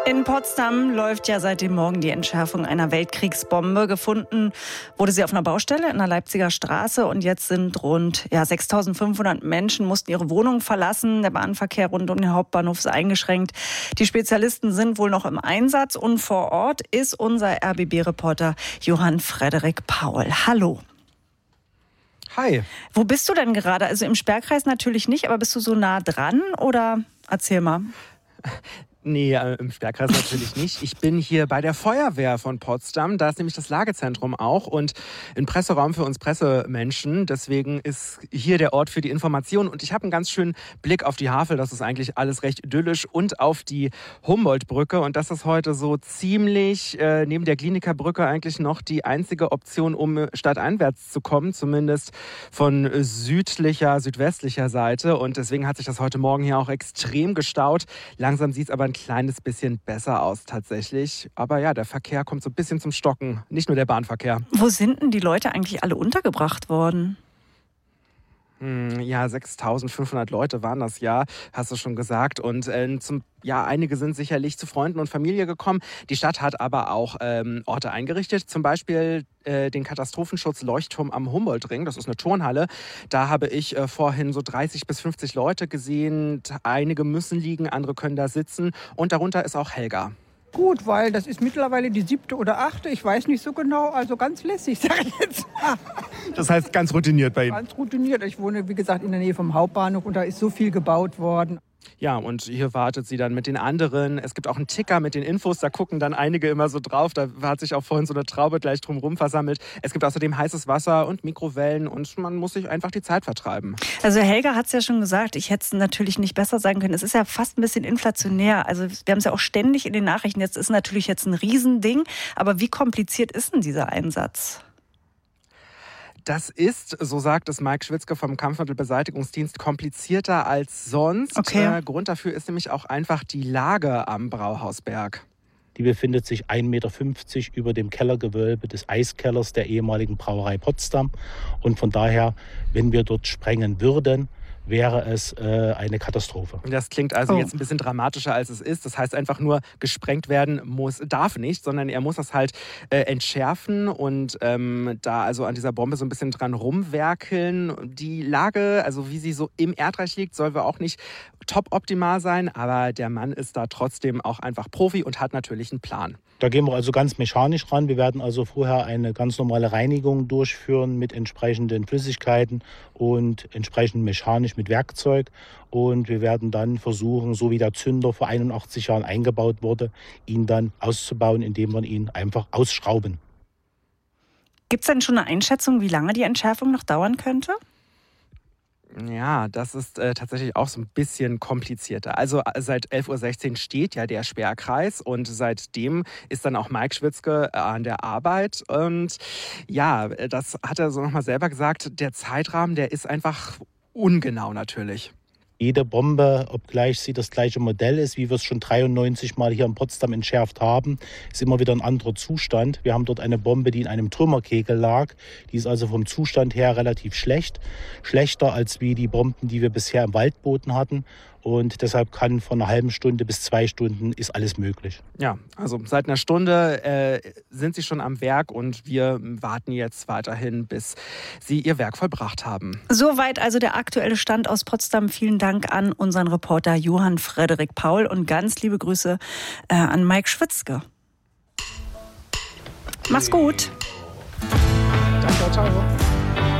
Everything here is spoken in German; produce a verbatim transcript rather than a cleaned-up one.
In Potsdam läuft ja seit dem Morgen die Entschärfung einer Weltkriegsbombe. Gefunden wurde sie auf einer Baustelle in der Leipziger Straße und jetzt sind rund ja, sechstausendfünfhundert Menschen mussten ihre Wohnung verlassen. Der Bahnverkehr rund um den Hauptbahnhof ist eingeschränkt. Die Spezialisten sind wohl noch im Einsatz und vor Ort ist unser R B B-Reporter Johann Frederik Paul. Hallo. Hi. Wo bist du denn gerade? Also im Sperrkreis natürlich nicht, aber bist du so nah dran oder erzähl mal. Nee, äh, im Sperrkreis natürlich nicht. Ich bin hier bei der Feuerwehr von Potsdam. Da ist nämlich das Lagezentrum auch und ein Presseraum für uns Pressemenschen. Deswegen ist hier der Ort für die Information. Und ich habe einen ganz schönen Blick auf die Havel. Das ist eigentlich alles recht idyllisch. Und auf die Humboldt-Brücke. Und das ist heute so ziemlich äh, neben der Klinikerbrücke eigentlich noch die einzige Option, um stadteinwärts zu kommen. Zumindest von südlicher, südwestlicher Seite. Und deswegen hat sich das heute Morgen hier auch extrem gestaut. Langsam sieht es aber ein kleines bisschen besser aus tatsächlich. Aber ja, der Verkehr kommt so ein bisschen zum Stocken. Nicht nur der Bahnverkehr. Wo sind denn die Leute eigentlich alle untergebracht worden? Ja, sechstausendfünfhundert Leute waren das ja, hast du schon gesagt. Und äh, zum, ja, einige sind sicherlich zu Freunden und Familie gekommen. Die Stadt hat aber auch ähm, Orte eingerichtet, zum Beispiel äh, den Katastrophenschutz Leuchtturm am Humboldtring. Das ist eine Turnhalle. Da habe ich äh, vorhin so dreißig bis fünfzig Leute gesehen. Einige müssen liegen, andere können da sitzen. Und darunter ist auch Helga. Gut, weil das ist mittlerweile die siebte oder achte, ich weiß nicht so genau, also ganz lässig, sage ich jetzt. Das heißt ganz routiniert bei Ihnen? Ganz routiniert. Ich wohne, wie gesagt, in der Nähe vom Hauptbahnhof und da ist so viel gebaut worden. Ja, und hier wartet sie dann mit den anderen. Es gibt auch einen Ticker mit den Infos, da gucken dann einige immer so drauf. Da hat sich auch vorhin so eine Traube gleich drumherum versammelt. Es gibt außerdem heißes Wasser und Mikrowellen und man muss sich einfach die Zeit vertreiben. Also Helga hat es ja schon gesagt, ich hätte es natürlich nicht besser sagen können. Es ist ja fast ein bisschen inflationär. Also wir haben es ja auch ständig in den Nachrichten. Jetzt ist natürlich jetzt ein Riesending. Aber wie kompliziert ist denn dieser Einsatz? Das ist, so sagt es Mike Schwitzke vom Kampfmittelbeseitigungsdienst, komplizierter als sonst. Okay. Äh, Grund dafür ist nämlich auch einfach die Lage am Brauhausberg. Die befindet sich ein Meter fünfzig über dem Kellergewölbe des Eiskellers der ehemaligen Brauerei Potsdam. Und von daher, wenn wir dort sprengen würden, wäre es äh, eine Katastrophe. Das klingt also oh. jetzt ein bisschen dramatischer, als es ist. Das heißt einfach nur, gesprengt werden muss, darf nicht, sondern er muss das halt äh, entschärfen und ähm, da also an dieser Bombe so ein bisschen dran rumwerkeln. Die Lage, also wie sie so im Erdreich liegt, soll wohl auch nicht top optimal sein, aber der Mann ist da trotzdem auch einfach Profi und hat natürlich einen Plan. Da gehen wir also ganz mechanisch ran. Wir werden also vorher eine ganz normale Reinigung durchführen mit entsprechenden Flüssigkeiten und entsprechend mechanisch mit Werkzeug. Und wir werden dann versuchen, so wie der Zünder vor einundachtzig Jahren eingebaut wurde, ihn dann auszubauen, indem wir ihn einfach ausschrauben. Gibt es denn schon eine Einschätzung, wie lange die Entschärfung noch dauern könnte? Ja, das ist äh, tatsächlich auch so ein bisschen komplizierter. Also seit elf Uhr sechzehn steht ja der Sperrkreis und seitdem ist dann auch Mike Schwitzke an der Arbeit. Und ja, das hat er so nochmal selber gesagt, der Zeitrahmen, der ist einfach ungenau natürlich. Jede Bombe, obgleich sie das gleiche Modell ist, wie wir es schon dreiundneunzig Mal hier in Potsdam entschärft haben, ist immer wieder ein anderer Zustand. Wir haben dort eine Bombe, die in einem Trümmerkegel lag. Die ist also vom Zustand her relativ schlecht. Schlechter als wie die Bomben, die wir bisher im Waldboden hatten. Und deshalb kann von einer halben Stunde bis zwei Stunden ist alles möglich. Ja, also seit einer Stunde äh, sind sie schon am Werk und wir warten jetzt weiterhin, bis sie ihr Werk vollbracht haben. Soweit also der aktuelle Stand aus Potsdam. Vielen Dank an unseren Reporter Johann Frederik Paul und ganz liebe Grüße äh, an Mike Schwitzke. Mach's gut. Danke, ciao.